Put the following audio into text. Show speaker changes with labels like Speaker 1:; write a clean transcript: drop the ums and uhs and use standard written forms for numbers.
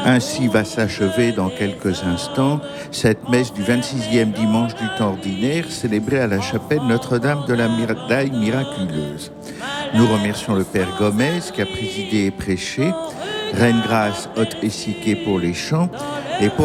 Speaker 1: Ainsi va s'achever dans quelques instants cette messe du 26e dimanche du temps ordinaire célébrée à la chapelle Notre-Dame de la Médaille miraculeuse. Nous remercions le Père Gomez qui a présidé et prêché, Reine Grâce, Haute et Siquet pour les chants et pour